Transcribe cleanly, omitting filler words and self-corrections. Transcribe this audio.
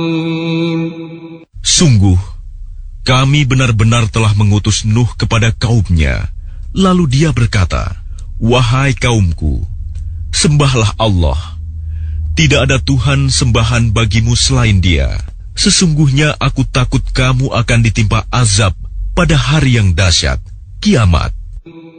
Sungguh, kami benar-benar telah mengutus Nuh kepada kaumnya. Lalu dia berkata, "Wahai kaumku, sembahlah Allah. Tidak ada Tuhan sembahan bagimu selain Dia. Sesungguhnya aku takut kamu akan ditimpa azab pada hari yang dahsyat, kiamat."